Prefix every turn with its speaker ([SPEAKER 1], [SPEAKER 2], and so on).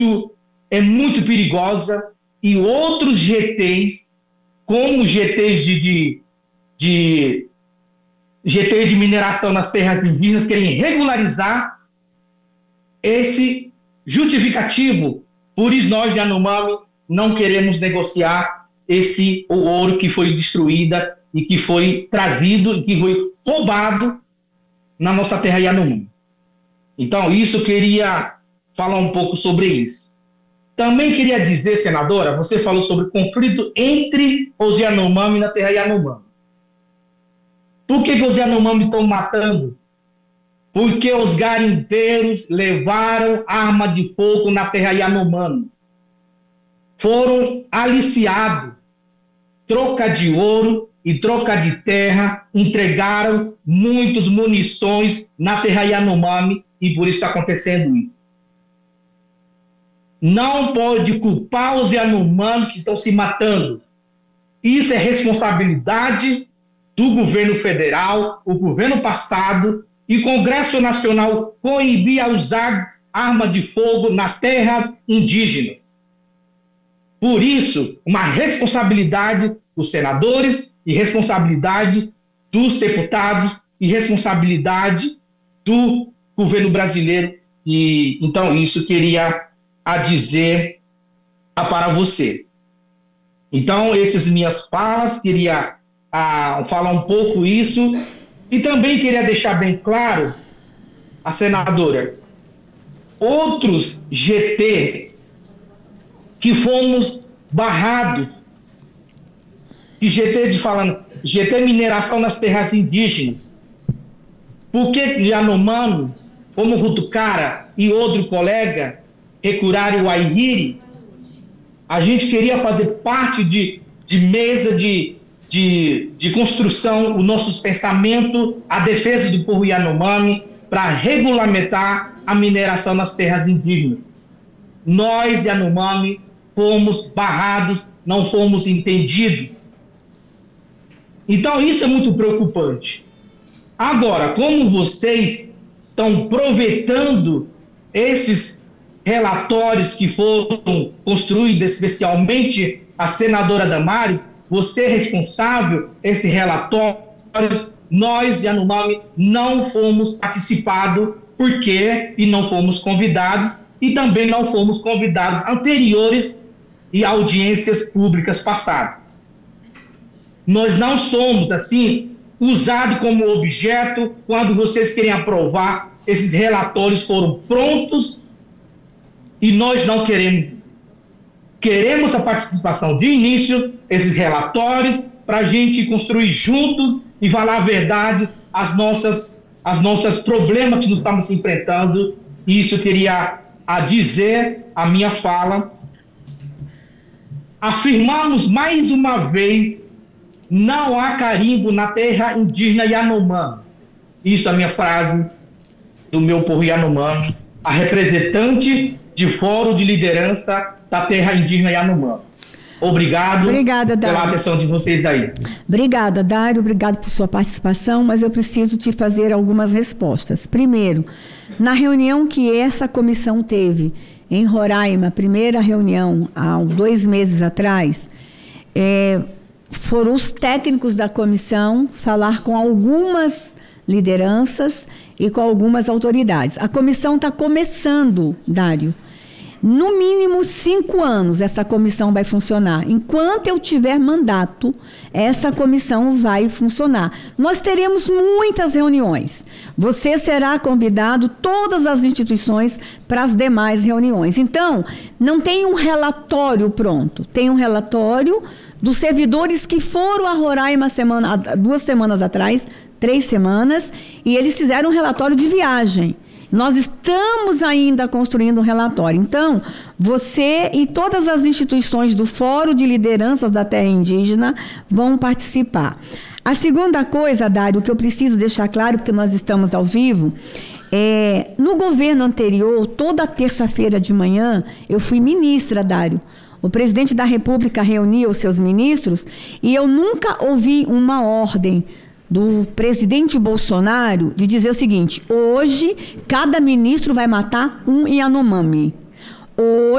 [SPEAKER 1] é muito perigosa, e outros GTs, como GTs GT de mineração nas terras indígenas, querem regularizar esse justificativo. Por isso nós, de Yanomami, não queremos negociar o ouro que foi destruído e que foi trazido e que foi roubado na nossa terra Yanomami. Então, isso eu queria falar um pouco sobre isso. Também queria dizer, senadora, você falou sobre o conflito entre os Yanomami na terra Yanomami. Por que os Yanomami estão matando? Porque os garimpeiros levaram arma de fogo na terra Yanomami. Foram aliciados. Troca de ouro e troca de terra, entregaram muitas munições na terra Yanomami e por isso está acontecendo isso. Não pode culpar os Yanomami que estão se matando. Isso é responsabilidade do governo federal, o governo passado e o Congresso Nacional proibir a usar arma de fogo nas terras indígenas. Por isso, uma responsabilidade dos senadores e responsabilidade dos deputados e responsabilidade do governo brasileiro. E então isso queria dizer para você. Então, essas minhas falas, queria falar um pouco isso e também queria deixar bem claro, a senadora, outros GT que fomos barrados, que GT mineração nas terras indígenas, porque Yanomami, como Rutucara e outro colega, Recurari Waihiri, a gente queria fazer parte de mesa de construção, os nossos pensamentos, a defesa do povo Yanomami, para regulamentar a mineração nas terras indígenas. Nós, Yanomami, fomos barrados, não fomos entendidos. Então, isso é muito preocupante. Agora, como vocês estão aproveitando esses relatórios que foram construídos, especialmente a senadora Damares, você é responsável, esses relatórios, nós, Yanomami, não fomos participados, porque e não fomos convidados, e também não fomos convidados anteriores e audiências públicas passadas. Nós não somos, assim, usados como objeto quando vocês querem aprovar. Esses relatórios foram prontos e nós não queremos. Queremos a participação de início, esses relatórios, para a gente construir juntos e falar a verdade, as nossas problemas que nós estamos enfrentando. Isso eu queria dizer a minha fala. Afirmamos mais uma vez: não há carimbo na terra indígena Yanomami. Isso é a minha frase do meu povo Yanomami, a representante de fórum de liderança da terra indígena Yanomami. Obrigada pela atenção de vocês aí.
[SPEAKER 2] Obrigada, Dário. Obrigado por sua participação, mas eu preciso te fazer algumas respostas. Primeiro, na reunião que essa comissão teve em Roraima, a primeira reunião, há 2 meses atrás, foram os técnicos da comissão falar com algumas lideranças e com algumas autoridades. A comissão está começando, Dário. No mínimo 5 anos essa comissão vai funcionar. Enquanto eu tiver mandato, essa comissão vai funcionar. Nós teremos muitas reuniões. Você será convidado, todas as instituições, para as demais reuniões. Então, não tem um relatório pronto. Tem um relatório dos servidores que foram a Roraima 2 semanas atrás, 3 semanas, e eles fizeram um relatório de viagem. Nós estamos ainda construindo um relatório. Então, você e todas as instituições do Fórum de Lideranças da Terra Indígena vão participar. A segunda coisa, Dário, que eu preciso deixar claro, porque nós estamos ao vivo, no governo anterior, toda terça-feira de manhã, eu fui ministra, Dário. O presidente da República reunia os seus ministros e eu nunca ouvi uma ordem do presidente Bolsonaro de dizer o seguinte: hoje cada ministro vai matar um Yanomami.